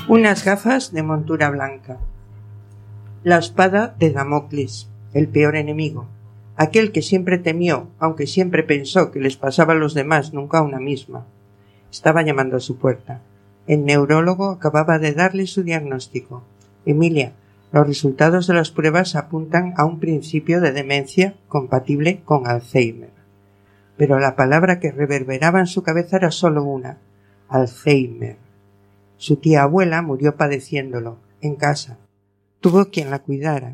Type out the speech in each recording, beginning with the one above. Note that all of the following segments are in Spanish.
Unas gafas de montura blanca. La espada de Damocles, el peor enemigo, aquel que siempre temió, aunque siempre pensó que les pasaba a los demás, nunca a una misma. Estaba llamando a su puerta. El neurólogo acababa de darle su diagnóstico. Emilia, los resultados de las pruebas apuntan a un principio de demencia compatible con Alzheimer. Pero la palabra que reverberaba en su cabeza era solo una: Alzheimer. Su tía abuela murió padeciéndolo, en casa. Tuvo quien la cuidara,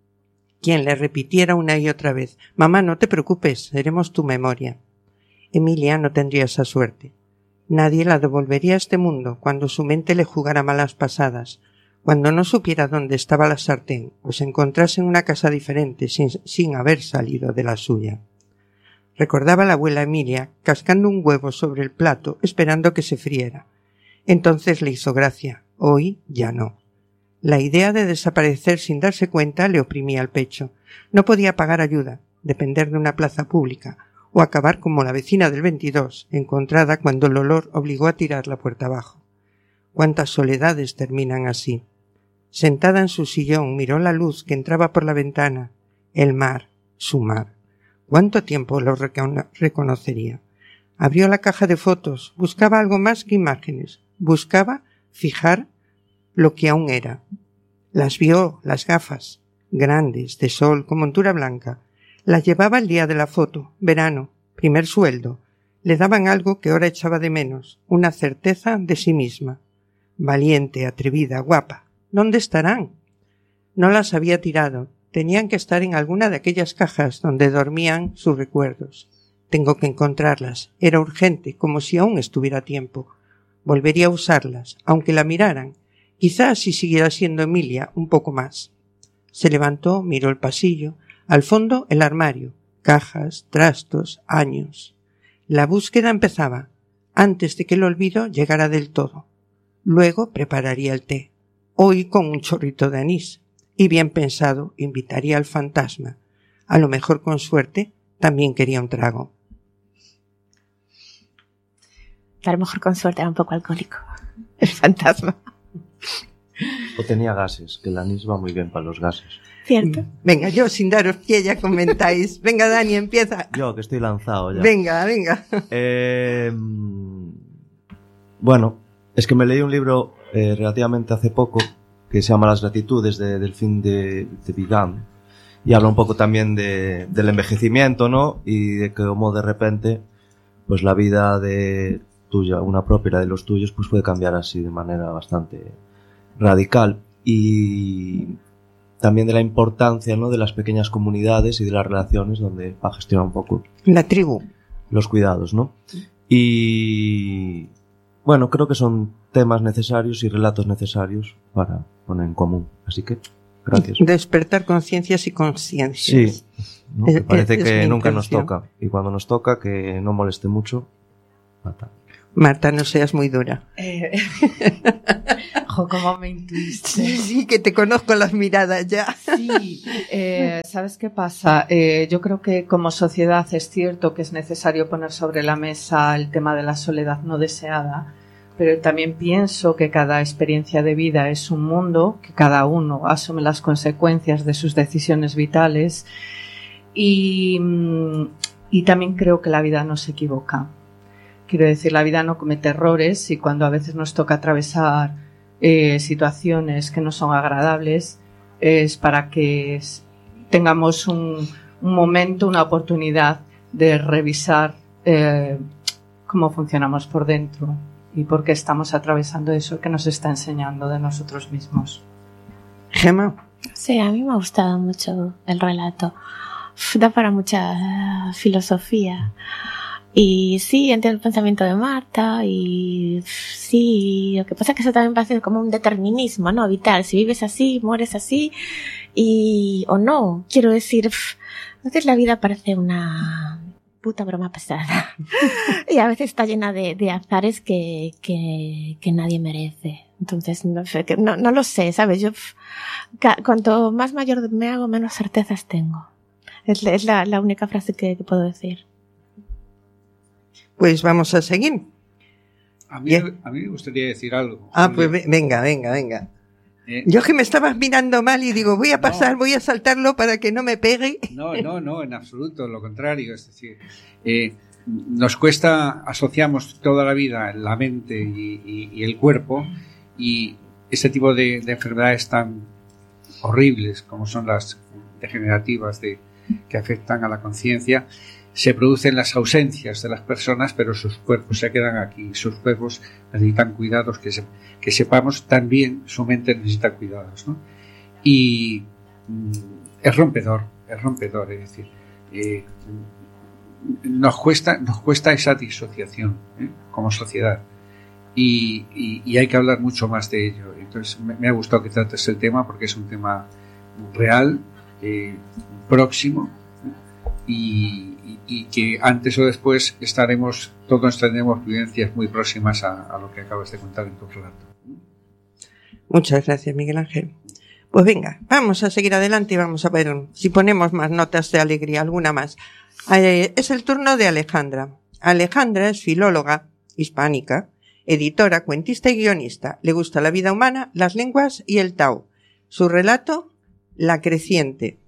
quien le repitiera una y otra vez: «Mamá, no te preocupes, seremos tu memoria». Emilia no tendría esa suerte. Nadie la devolvería a este mundo cuando su mente le jugara malas pasadas, cuando no supiera dónde estaba la sartén o se encontrase en una casa diferente sin haber salido de la suya. Recordaba a la abuela Emilia cascando un huevo sobre el plato esperando que se friera. Entonces le hizo gracia. Hoy ya no. La idea de desaparecer sin darse cuenta le oprimía el pecho. No podía pagar ayuda, depender de una plaza pública, o acabar como la vecina del 22, encontrada cuando el olor obligó a tirar la puerta abajo. Cuántas soledades terminan así. Sentada en su sillón miró la luz que entraba por la ventana. El mar, su mar. ¿Cuánto tiempo lo reconocería? Abrió la caja de fotos, buscaba algo más que imágenes, buscaba fijar lo que aún era. Las vio, las gafas, grandes, de sol, con montura blanca. Las llevaba el día de la foto, verano, primer sueldo. Le daban algo que ahora echaba de menos, una certeza de sí misma. Valiente, atrevida, guapa. ¿Dónde estarán? No las había tirado. Tenían que estar en alguna de aquellas cajas donde dormían sus recuerdos. Tengo que encontrarlas. Era urgente, como si aún estuviera a tiempo. Volvería a usarlas, aunque la miraran. Quizás si siguiera siendo Emilia un poco más. Se levantó, miró el pasillo. Al fondo, el armario. Cajas, trastos, años. La búsqueda empezaba, antes de que el olvido llegara del todo. Luego prepararía el té. Hoy con un chorrito de anís. Y bien pensado, invitaría al fantasma. A lo mejor con suerte, también quería un trago. A lo mejor con suerte era un poco alcohólico. El fantasma. O tenía gases, que el anís va muy bien para los gases. ¿Cierto? Venga, yo sin daros pie ya comentáis. Venga, Dani, empieza. Yo, que estoy lanzado ya. Venga, venga. Bueno, es que me leí un libro relativamente hace poco que se llama Las gratitudes del fin de Vigan, y habla un poco también del envejecimiento, ¿no? Y de cómo de repente pues la vida de tuya, una propia de los tuyos, pues puede cambiar así de manera bastante radical. Y también de la importancia, ¿no?, de las pequeñas comunidades y de las relaciones donde va a gestionar un poco la tribu, los cuidados, ¿no? Y bueno, creo que son temas necesarios y relatos necesarios para poner en común. Así que, gracias. Despertar conciencias y conciencias. Sí, ¿no? Me parece que nunca nos toca. Y cuando nos toca, que no moleste mucho. Marta, no seas muy dura. ¿Cómo me intuiste? Sí, que te conozco las miradas ya. Sí, ¿sabes qué pasa? Yo creo que como sociedad es cierto que es necesario poner sobre la mesa el tema de la soledad no deseada, pero también pienso que cada experiencia de vida es un mundo, que cada uno asume las consecuencias de sus decisiones vitales y también creo que la vida no se equivoca. Quiero decir, la vida no comete errores y cuando a veces nos toca atravesar situaciones que no son agradables es para que tengamos un momento, una oportunidad de revisar cómo funcionamos por dentro y por qué estamos atravesando eso que nos está enseñando de nosotros mismos. Gemma. Sí, a mí me ha gustado mucho el relato. Da para mucha filosofía. Y sí, entiendo el pensamiento de Marta y sí, lo que pasa es que eso también parece como un determinismo, ¿no? Vital, si vives así, mueres así o no. Quiero decir, a veces la vida parece una puta broma pesada y a veces está llena de azares que nadie merece. Entonces, no lo sé, ¿sabes? Yo, cuanto más mayor me hago, menos certezas tengo. Es la única frase que puedo decir. Pues vamos a seguir. A mí me gustaría decir algo. Pues venga. Yo que me estabas mirando mal y digo, voy a saltarlo para que no me pegue. No, en absoluto, lo contrario. Es decir, nos cuesta, asociamos toda la vida la mente y el cuerpo, y este tipo de enfermedades tan horribles como son las degenerativas que afectan a la conciencia, se producen las ausencias de las personas, pero sus cuerpos se quedan aquí. Sus cuerpos necesitan cuidados, que sepamos también su mente necesita cuidados, ¿no? Y es rompedor, es decir, nos cuesta esa disociación, como sociedad, y hay que hablar mucho más de ello. Entonces me ha gustado que trates el tema, porque es un tema real, próximo, y que antes o después todos tendremos vivencias muy próximas a lo que acabas de contar en tu relato. Muchas gracias, Miguel Ángel. Pues venga, vamos a seguir adelante y vamos a ver si ponemos más notas de alegría, alguna más. Es el turno de Alejandra. Alejandra es filóloga hispánica, editora, cuentista y guionista. Le gusta la vida humana, las lenguas y el Tao. Su relato, La Creciente.